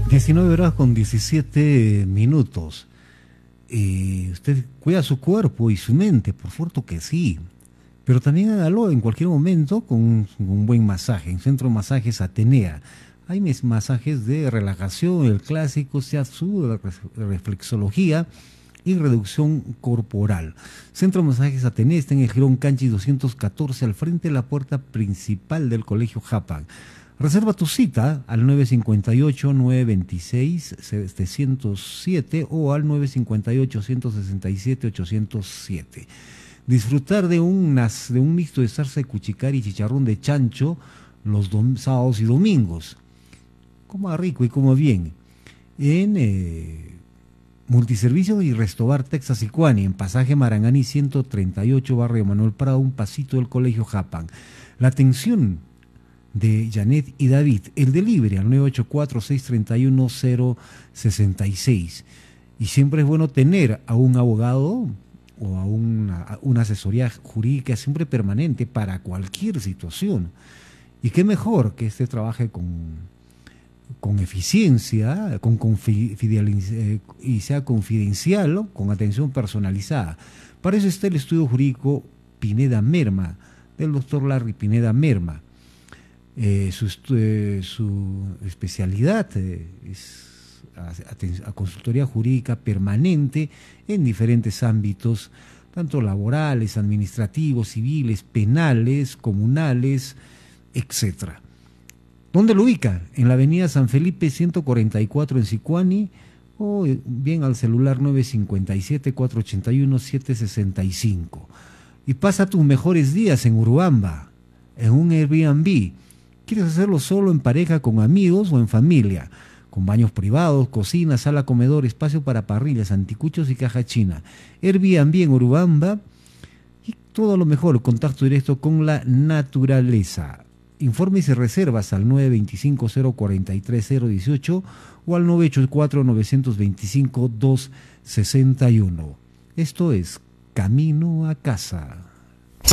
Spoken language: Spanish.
19 horas con 17 minutos. Usted cuida su cuerpo y su mente, por supuesto que sí. Pero también hágalo en cualquier momento con un buen masaje. En Centro Masajes Atenea hay masajes de relajación, el clásico, shiatsu, la reflexología y reducción corporal. Centro Masajes Atenea está en el Girón Canchi 214, al frente de la puerta principal del Colegio Japan. Reserva tu cita al 958-926-707 o al 958-167-807. Disfrutar de un mixto de salsa de cuchicari y chicharrón de chancho los sábados y domingos. Coma rico y coma bien. En Multiservicios y Restobar Texas Icuani, en Pasaje Marangani 138, Barrio Manuel Prado, un pasito del Colegio Japan. La atención de Janet y David, el delivery al 984-631-066. Y siempre es bueno tener a un abogado o a una asesoría jurídica siempre permanente para cualquier situación. Y qué mejor que este trabaje con eficiencia, y sea confidencial, ¿no? Con atención personalizada. Para eso está el estudio jurídico Pineda Merma, del doctor Larry Pineda Merma. Su especialidad es a consultoría jurídica permanente en diferentes ámbitos, tanto laborales, administrativos, civiles, penales, comunales, etcétera. ¿Dónde lo ubica? En la avenida San Felipe 144 en Sicuani, o bien al celular 957-481-765. Y pasa tus mejores días en Urubamba, en un Airbnb. ¿Quieres hacerlo solo, en pareja, con amigos o en familia? Con baños privados, cocina, sala, comedor, espacio para parrillas, anticuchos y caja china. Airbnb en Urubamba y todo lo mejor, contacto directo con la naturaleza. Informes y reservas al 925-043-018 o al 984-925-261. Esto es Camino a Casa.